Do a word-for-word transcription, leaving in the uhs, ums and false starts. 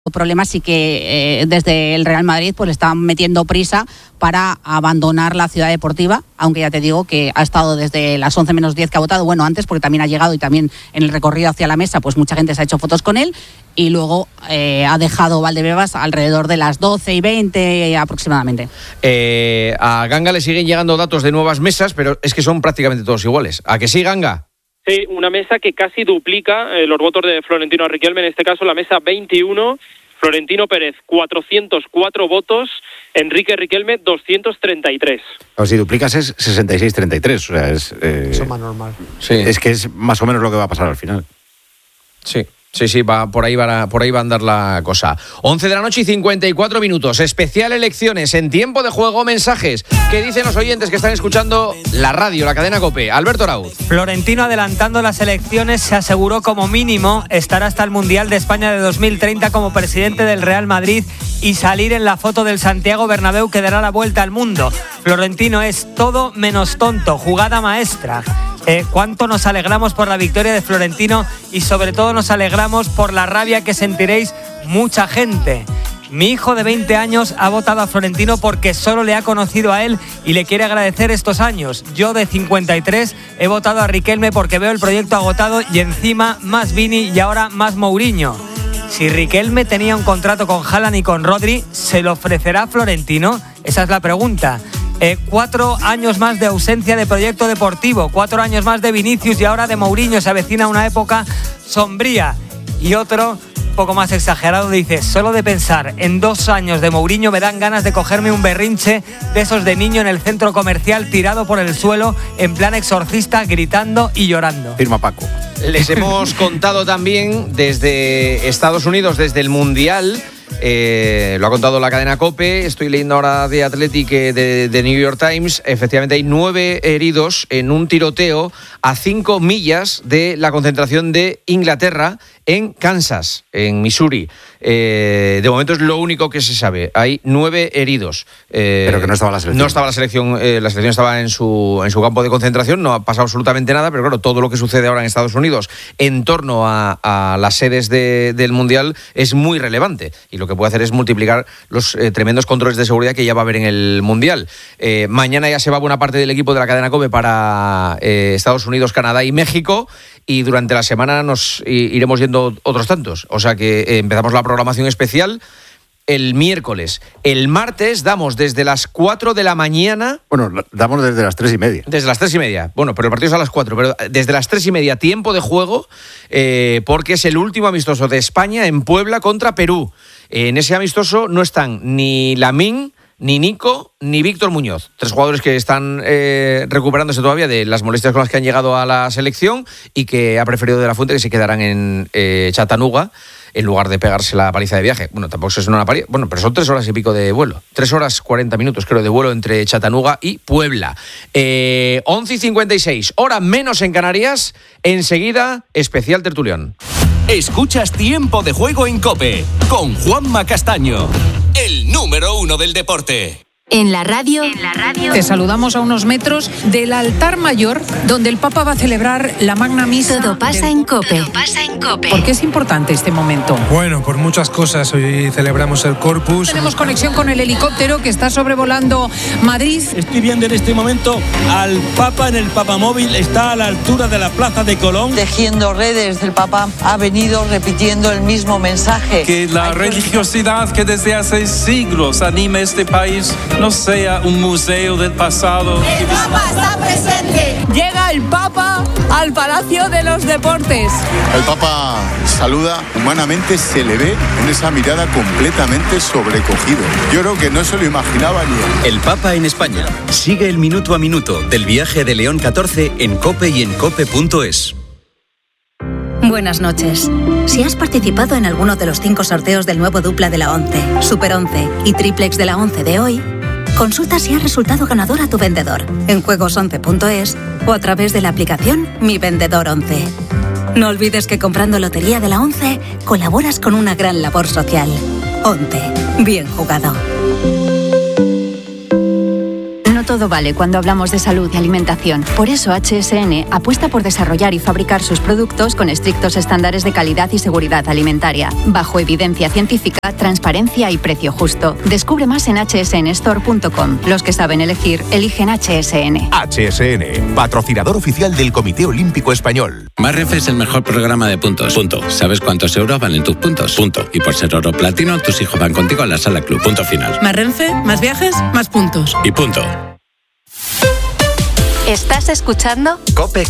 problemas y que eh, desde el Real Madrid pues le están metiendo prisa para abandonar la ciudad deportiva, aunque ya te digo que ha estado desde las once menos diez que ha votado, bueno, antes porque también ha llegado y también en el recorrido hacia la mesa pues mucha gente se ha hecho fotos con él y luego eh, ha dejado Valdebebas alrededor de las doce y veinte aproximadamente. Eh, a Ganga le siguen llegando datos de nuevas mesas, pero es que son prácticamente todos iguales. ¿A que sí, Ganga? Sí, una mesa que casi duplica eh, los votos de Florentino Riquelme, en este caso la mesa veintiuno, Florentino Pérez cuatrocientos cuatro votos, Enrique Riquelme doscientos treinta y tres. O si duplicas es sesenta y seis treinta y tres, o sea, es... Eh, Eso es más normal. Sí. Es que es más o menos lo que va a pasar al final. Sí. Sí, sí, va, por ahí va, por ahí va a andar la cosa. once de la noche y cincuenta y cuatro minutos. Especial elecciones en tiempo de juego. Mensajes que dicen los oyentes que están escuchando la radio, la cadena COPE. Alberto Arauz. Florentino, adelantando las elecciones, se aseguró como mínimo estar hasta el Mundial de España de dos mil treinta como presidente del Real Madrid y salir en la foto del Santiago Bernabéu que dará la vuelta al mundo. Florentino es todo menos tonto, jugada maestra. Eh, cuánto nos alegramos por la victoria de Florentino y sobre todo nos alegramos por la rabia que sentiréis mucha gente. Mi hijo de veinte años ha votado a Florentino porque solo le ha conocido a él y le quiere agradecer estos años. Yo de cincuenta y tres he votado a Riquelme porque veo el proyecto agotado y encima más Vini y ahora más Mourinho. Si Riquelme tenía un contrato con Haaland y con Rodri, ¿se lo ofrecerá Florentino? Esa es la pregunta. Eh, cuatro años más de ausencia de proyecto deportivo, cuatro años más de Vinicius y ahora de Mourinho. Se avecina una época sombría. Y otro, un poco más exagerado, dice: solo de pensar en dos años de Mourinho me dan ganas de cogerme un berrinche de esos de niño en el centro comercial tirado por el suelo en plan exorcista, gritando y llorando. Firma Paco. Les hemos contado también desde Estados Unidos, desde el Mundial. Eh, lo ha contado la cadena COPE. Estoy leyendo ahora de Athletic, de, de New York Times. Efectivamente hay nueve heridos en un tiroteo a cinco millas de la concentración de Inglaterra en Kansas, en Missouri. Eh, de momento es lo único que se sabe. Hay nueve heridos. Eh, pero que no estaba la selección. No estaba la selección. Eh, la selección estaba en su, en su campo de concentración. No ha pasado absolutamente nada. Pero claro, todo lo que sucede ahora en Estados Unidos en torno a, a las sedes de, del Mundial es muy relevante. Y lo que puede hacer es multiplicar los eh, tremendos controles de seguridad que ya va a haber en el Mundial. Eh, mañana ya se va buena parte del equipo de la cadena COPE para eh, Estados Unidos, Canadá y México. Y durante la semana nos iremos yendo otros tantos. O sea que eh, empezamos la programación especial el miércoles. El martes damos desde las cuatro de la mañana... Bueno, damos desde las tres y media. Desde las tres y media. Bueno, pero el partido es a las cuatro. Pero desde las tres y media, tiempo de juego, eh, porque es el último amistoso de España en Puebla contra Perú. En ese amistoso no están ni Lamín, ni Nico, ni Víctor Muñoz. Tres jugadores que están eh, recuperándose todavía de las molestias con las que han llegado a la selección y que ha preferido De la Fuente que se quedarán en eh, Chattanooga en lugar de pegarse la paliza de viaje. Bueno, tampoco es una paliza. Bueno, pero son tres horas y pico de vuelo. Tres horas cuarenta minutos, creo, de vuelo entre Chattanooga y Puebla. Eh, once y cincuenta y seis, hora menos en Canarias. Enseguida, especial tertulión. Escuchas Tiempo de Juego en COPE con Juanma Castaño, el número uno del deporte. En la radio, en la radio. Te saludamos a unos metros del altar mayor donde el Papa va a celebrar la Magna Misa. Todo pasa del... en COPE. Todo pasa en COPE. ¿Por qué es importante este momento? Bueno, por muchas cosas. Hoy celebramos el Corpus. Tenemos conexión con el helicóptero que está sobrevolando Madrid. Estoy viendo en este momento al Papa en el Papamóvil. Está a la altura de la Plaza de Colón. Tejiendo redes, el Papa ha venido repitiendo el mismo mensaje. Que la religiosidad que desde hace siglos anima este país no sea un museo del pasado. El Papa está presente. Llega el Papa al Palacio de los Deportes. El Papa saluda, humanamente se le ve en esa mirada completamente sobrecogido. Yo creo que no se lo imaginaba ni él. El Papa en España. Sigue el minuto a minuto del viaje de León catorce en COPE y en cope punto es. Buenas noches. Si has participado en alguno de los cinco sorteos del nuevo dupla de la once, Super once y Triplex de la once de hoy, consulta si has resultado ganador a tu vendedor en juegos once punto es o a través de la aplicación Mi Vendedor once. No olvides que comprando Lotería de la once colaboras con una gran labor social. once. Bien jugado. todo vale cuando hablamos de salud y alimentación. Por eso H S N apuesta por desarrollar y fabricar sus productos con estrictos estándares de calidad y seguridad alimentaria, bajo evidencia científica, transparencia y precio justo. Descubre más en h s n store punto com. Los que saben elegir, eligen H S N. H S N, patrocinador oficial del Comité Olímpico Español. Más Renfe es el mejor programa de puntos. Punto. ¿Sabes cuántos euros valen tus puntos? Punto. Y por ser oro platino, tus hijos van contigo a la sala club. Punto final. Más Renfe, más viajes, más puntos. Y punto. ¿Estás escuchando? COPE